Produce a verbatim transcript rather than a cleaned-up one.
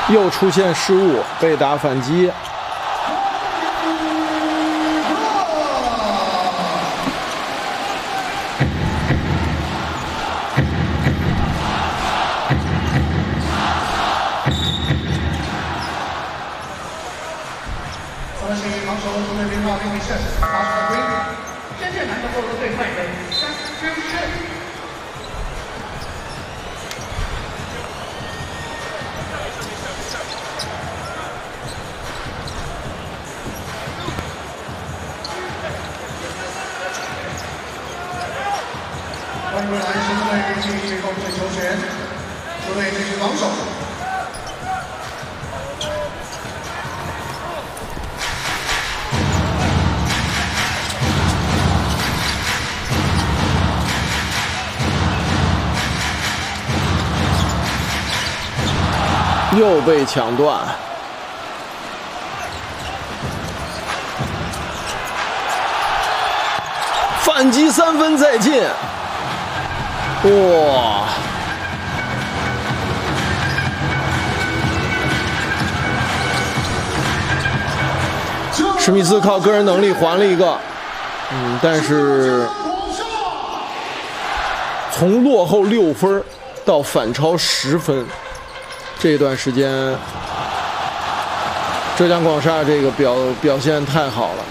又出现失误，被打反击。 这是防守中队编号六比四，发出的规定，先见篮的后队犯人三支线。 换回来，新队继续控制球权，球队继续防守。 又被抢断。 反击三分再进，哇！史密斯靠个人能力还了一个，嗯，但是从落后六分到反超十分，这段时间浙江广厦这个表表现太好了。